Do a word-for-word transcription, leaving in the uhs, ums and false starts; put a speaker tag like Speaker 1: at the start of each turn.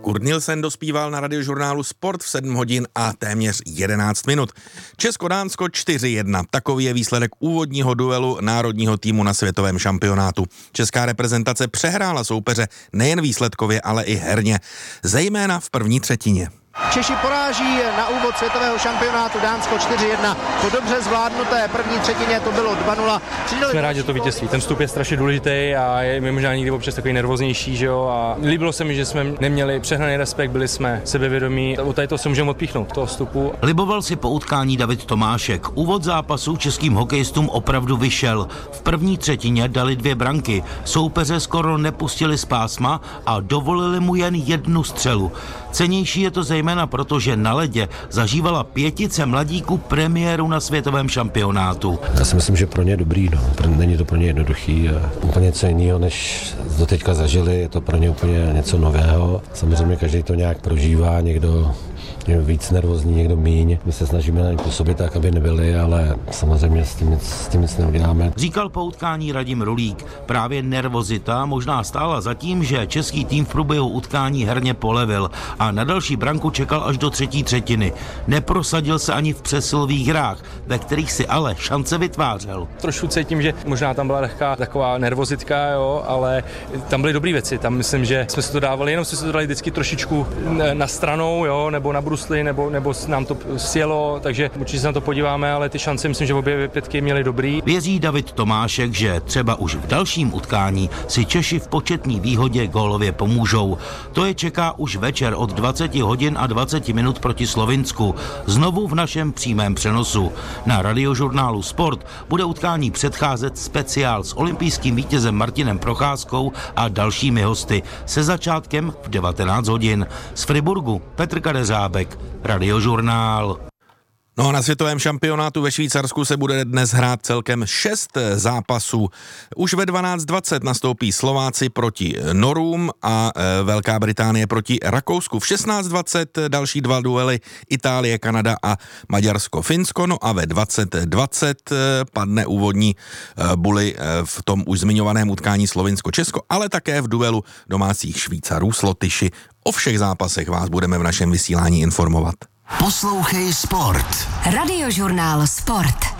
Speaker 1: Kurt Nielsen dospíval na Radiožurnálu Sport v sedm hodin a téměř jedenáct minut. Česko-Dánsko čtyři jedna. Takový je výsledek úvodního duelu národního týmu na světovém šampionátu. Česká reprezentace přehrála soupeře nejen výsledkově, ale i herně. Zejména v první třetině.
Speaker 2: Češi poráží na úvod světového šampionátu Dánsko čtyři jedna. Po dobře zvládnuté první třetině to bylo dva nula.
Speaker 3: Přidali... Jsme rádi, že to vítězství. Ten vstup je strašně důležitý a je možná někdy občas takový nervóznější, že jo. A líbilo se mi, že jsme neměli přehnaný respekt, byli jsme sebevědomí. Od tady to se můžeme odpíchnout, toho vstupu.
Speaker 4: Liboval si po utkání David Tomášek. Úvod zápasu českým hokejistům opravdu vyšel. V první třetině dali dvě branky. Soupeře skoro nepustili z pásma a dovolili mu jen jednu střelu. Cenější je to zejména proto, že na ledě zažívala pětice mladíků premiéru na světovém šampionátu.
Speaker 5: Já si myslím, že pro ně je dobrý, no. Není to pro ně jednoduchý. Úplně co jiného, než doteďka zažili, je to pro ně úplně něco nového. Samozřejmě každý to nějak prožívá, někdo je víc nervózní, někdo míň. My se snažíme na ně působit tak, aby nebyli, ale samozřejmě s tím, nic, s tím nic neuděláme.
Speaker 4: Říkal po utkání Radim Rulík. Právě nervozita možná stála za tím, že český tým v průběhu utkání herně polevil a na další branku čekal až do třetí třetiny. Neprosadil se ani v přesilových hrách, ve kterých si ale šance vytvářel.
Speaker 3: Trošku cítím, že možná tam byla lehká taková nervozitka, jo, ale tam byly dobré věci. Tam myslím, že jsme si to dávali, jenom jsme si to dali vždycky trošičku na stranou, jo, nebo na brusli, nebo, nebo nám to sjelo, takže určitě se na to podíváme, ale ty šance myslím, že obě pětky měly dobrý.
Speaker 4: Věří David Tomášek, že třeba už v dalším utkání si Češi v početní výhodě gólově pomůžou. To je čeká už večer od dvacet hodin a dvacet minut proti Slovinsku. Znovu v našem přímém přenosu. Na Radiožurnálu Sport bude utkání předcházet speciál s olympijským vítězem Martinem Procházkou a dalšími hosty se začátkem v devatenáct hodin. Z Friburgu Petr Kadeřábek, Radiožurnál.
Speaker 1: No a na světovém šampionátu ve Švýcarsku se bude dnes hrát celkem šest zápasů. Už ve dvanáct dvacet nastoupí Slováci proti Norům a Velká Británie proti Rakousku. V šestnáct dvacet další dva duely Itálie, Kanada a Maďarsko, Finsko. No a ve dvacet dvacet padne úvodní buly v tom už zmiňovaném utkání Slovinsko Česko, ale také v duelu domácích Švýcarů s Lotyši. O všech zápasech vás budeme v našem vysílání informovat.
Speaker 6: Poslouchej Sport.
Speaker 7: Radiožurnál Sport.